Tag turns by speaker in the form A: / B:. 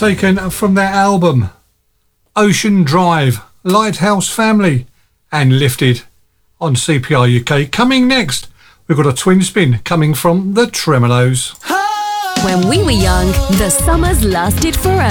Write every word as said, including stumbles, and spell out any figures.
A: taken from their album Ocean Drive, Lighthouse Family and Lifted on C P R U K. Coming next, we've got a twin spin coming from the Tremolos.
B: When we were young, the summers lasted forever.